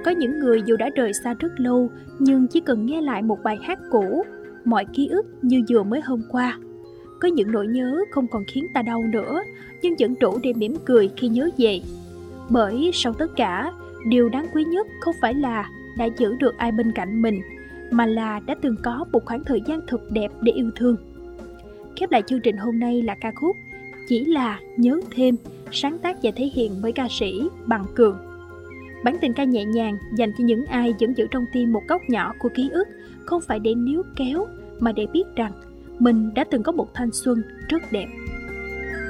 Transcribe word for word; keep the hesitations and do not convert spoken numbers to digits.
Có những người dù đã rời xa rất lâu, nhưng chỉ cần nghe lại một bài hát cũ, mọi ký ức như vừa mới hôm qua. Có những nỗi nhớ không còn khiến ta đau nữa, nhưng vẫn đủ để mỉm cười khi nhớ về. Bởi sau tất cả, điều đáng quý nhất không phải là đã giữ được ai bên cạnh mình, mà là đã từng có một khoảng thời gian thật đẹp để yêu thương. Khép lại chương trình hôm nay là ca khúc Chỉ Là Nhớ Thêm, sáng tác và thể hiện bởi ca sĩ Bằng Cường. Bản tình ca nhẹ nhàng dành cho những ai vẫn giữ trong tim một góc nhỏ của ký ức, không phải để níu kéo mà để biết rằng mình đã từng có một thanh xuân rất đẹp.